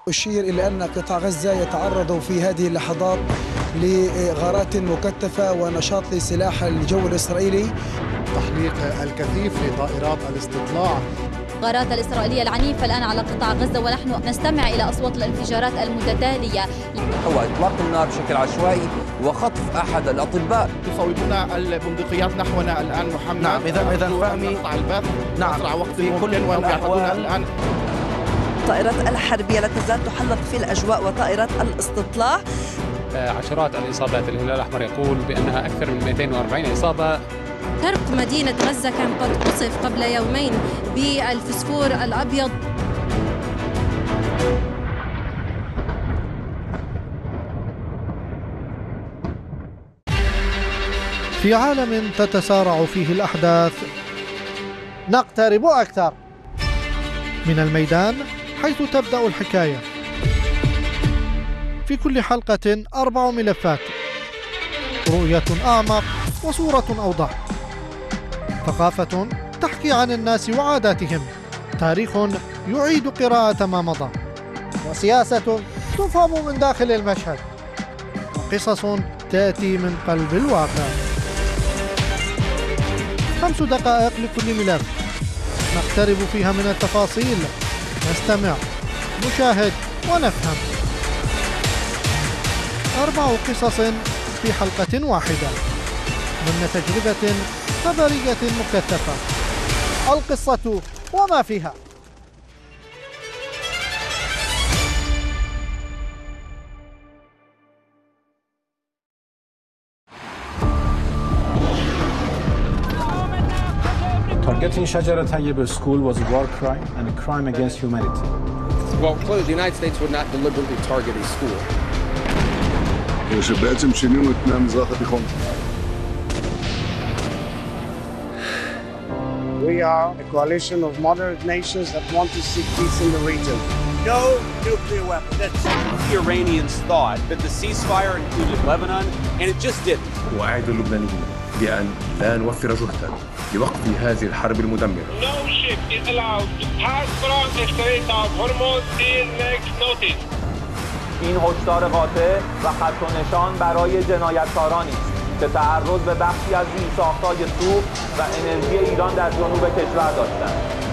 أشير إلى أن قطاع غزة يتعرض في هذه اللحظات لغارات مكثفة ونشاط لسلاح الجو الإسرائيلي. تحليق الكثيف لطائرات الاستطلاع. الغارات الإسرائيلية العنيفة الآن على قطاع غزة، ونحن نستمع إلى أصوات الانفجارات المتتالية. هو إطلاق النار بشكل عشوائي وخطف أحد الأطباء. يصوبون البندقيات نحونا الآن محمد. نعم، إذا فهمي. نعم، أسرع وقت ممكن وهم يعتقدون الآن. الطائرات الحربية لا تزال تحلق في الأجواء وطائرات الاستطلاع. عشرات الإصابات، الهلال الأحمر يقول بأنها أكثر من 240 إصابة. غرب مدينة غزة كان قد قصف قبل يومين بالفسفور الأبيض. في عالم تتسارع فيه الأحداث نقترب أكثر من الميدان حيث تبدأ الحكاية. في كل حلقة 4 ملفات، رؤية أعمق وصورة أوضح، ثقافة تحكي عن الناس وعاداتهم، تاريخ يعيد قراءة ما مضى، وسياسة تفهم من داخل المشهد، وقصص تأتي من قلب الواقع. 5 دقائق لكل ملف نقترب فيها من التفاصيل، نستمع، نشاهد ونفهم. 4 قصص في حلقة واحدة ضمن تجربة خبرية مكثفة. القصة وما فيها. Targeting Shajarat Tayyib school was a war crime and a crime against humanity. Well, clearly the United States would not deliberately target a school. שבעצם שינינו את פני המזרח התיכון. We are a coalition of moderate nations that want to seek peace in the region. No nuclear weapon. That's the Iranians thought that the ceasefire included Lebanon, and it just didn't. وأعد اللبنانيين بأن لا نوفر جهدا لوقف هذه الحرب المدمرة. No ship is allowed to pass from the Strait of Hormuz till next notice. این هشدار قاطع و خط و نشان برای جنایتکارانی است که تعرض به بخشی از زیرساخت‌های سوخت و انرژی ایران در جنوب کشور داشتند.